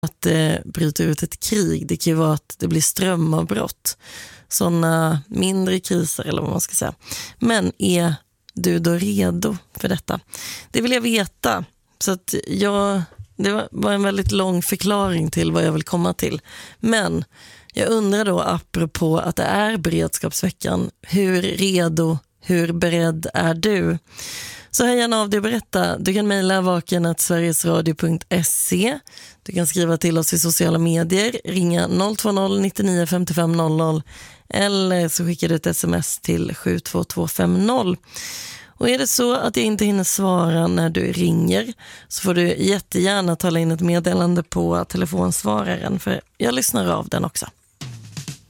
att det bryter ut ett krig. Det kan ju vara att det blir strömavbrott. Sådana mindre kriser eller vad man ska säga. Men är du då redo för detta? Det vill jag veta. Så att det var en väldigt lång förklaring till vad jag vill komma till. Men jag undrar då, apropå att det är beredskapsveckan, hur redo, hur beredd är du? Så hör gärna av dig och berätta. Du kan mejla vaken@sverigesradio.se. Du kan skriva till oss i sociala medier. Ringa 020 99 55 00. Eller så skickar du ett sms till 72250. Och är det så att jag inte hinner svara när du ringer, så får du jättegärna tala in ett meddelande på telefonsvararen, för jag lyssnar av den också.